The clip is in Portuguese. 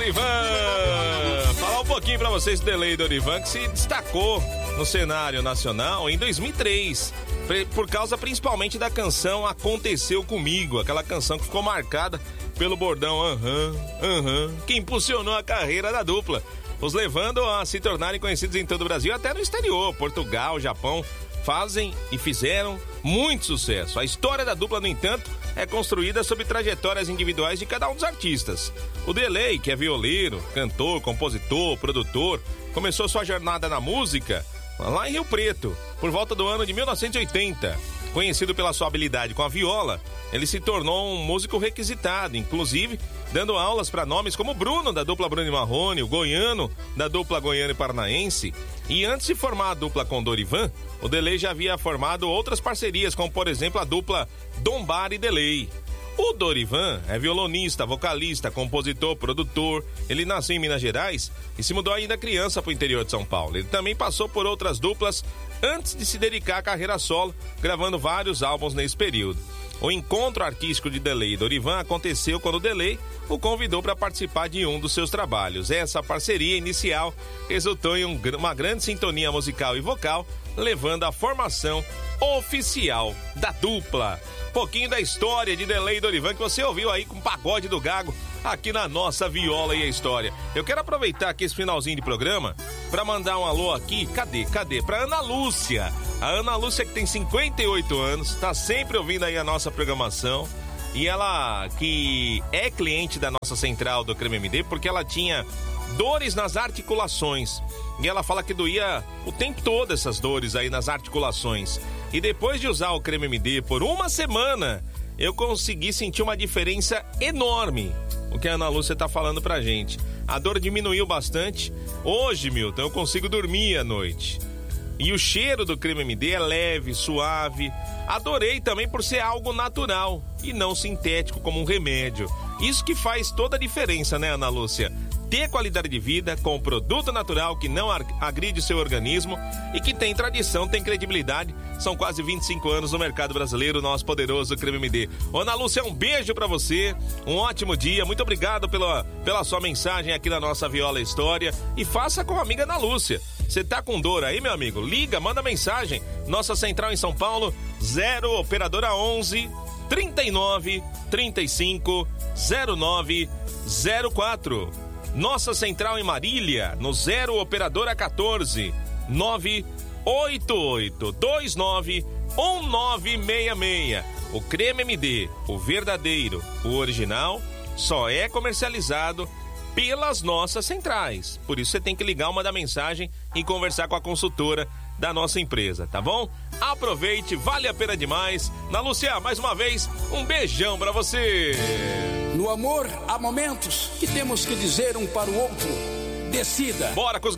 Dorivan. Falar um pouquinho pra vocês do Delay Dorivan, que se destacou no cenário nacional em 2003, por causa principalmente da canção Aconteceu Comigo, aquela canção que ficou marcada pelo bordão que impulsionou a carreira da dupla, os levando a se tornarem conhecidos em todo o Brasil, até no exterior. Portugal, Japão fazem e fizeram muito sucesso. A história da dupla, no entanto, é construída sobre trajetórias individuais de cada um dos artistas. O Delay, que é violeiro, cantor, compositor, produtor, começou sua jornada na música lá em Rio Preto, por volta do ano de 1980. Conhecido pela sua habilidade com a viola, ele se tornou um músico requisitado, inclusive dando aulas para nomes como Bruno, da dupla Bruno e Marrone, o Goiano, da dupla Goiano e Paranaense. E antes de formar a dupla com Dorivan, o Delay já havia formado outras parcerias, como por exemplo a dupla Dombar e Delay. O Dorivan é violonista, vocalista, compositor, produtor. Ele nasceu em Minas Gerais e se mudou ainda criança para o interior de São Paulo. Ele também passou por outras duplas antes de se dedicar à carreira solo, gravando vários álbuns nesse período. O encontro artístico de Delay e Dorivan aconteceu quando o Delay o convidou para participar de um dos seus trabalhos. Essa parceria inicial resultou em uma grande sintonia musical e vocal, levando à formação oficial da dupla. Pouquinho da história de Delay e Dorivan que você ouviu aí com o Pagode do Gago aqui na nossa Viola e a História. Eu quero aproveitar aqui esse finalzinho de programa para mandar um alô aqui, cadê? Pra Ana Lúcia. A Ana Lúcia, que tem 58 anos, tá sempre ouvindo aí a nossa programação. E ela que é cliente da nossa central do Creme MD, porque ela tinha dores nas articulações. E ela fala que doía o tempo todo essas dores aí nas articulações. E depois de usar o Creme MD por uma semana, eu consegui sentir uma diferença enorme. O que a Ana Lúcia tá falando pra gente. A dor diminuiu bastante. Hoje, Milton, eu consigo dormir à noite. E o cheiro do Creme MD é leve, suave. Adorei também por ser algo natural e não sintético como um remédio. Isso que faz toda a diferença, né, Ana Lúcia? Ter qualidade de vida com um produto natural que não agride o seu organismo e que tem tradição, tem credibilidade. São quase 25 anos no mercado brasileiro, nosso poderoso Creme MD. Ô, Ana Lúcia, um beijo pra você, um ótimo dia, muito obrigado pela sua mensagem aqui na nossa Viola História. E faça com a amiga Ana Lúcia. Você tá com dor aí, meu amigo? Liga, manda mensagem. Nossa central em São Paulo, 0 operadora 11 39 35 09 04. Nossa central em Marília, no 0 operadora 14 988 29 1966. O Creme MD, o verdadeiro, o original, só é comercializado pelas nossas centrais. Por isso você tem que ligar, mandar mensagem e conversar com a consultora da nossa empresa, tá bom? Aproveite, vale a pena demais. Na Lúcia, mais uma vez, um beijão pra você. No amor, há momentos que temos que dizer um para o outro: decida. Bora com os